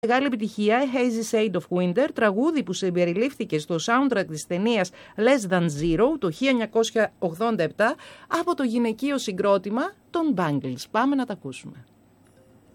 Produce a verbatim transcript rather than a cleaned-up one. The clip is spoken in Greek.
Μεγάλη επιτυχία, A Hazy Shade of Winter, τραγούδι που συμπεριλήφθηκε στο soundtrack της ταινίας Less Than Zero το χίλια εννιακόσια ογδόντα επτά από το γυναικείο συγκρότημα των Bangles. Πάμε να τα ακούσουμε.